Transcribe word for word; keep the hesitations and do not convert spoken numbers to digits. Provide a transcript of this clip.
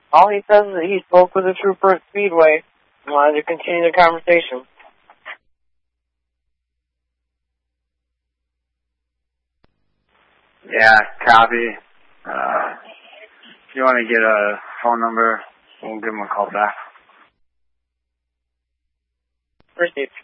All he says is that he spoke with a trooper at Speedway and wanted to continue the conversation. Yeah, copy. Uh, if you want to get a phone number, we'll give him a call back. Received.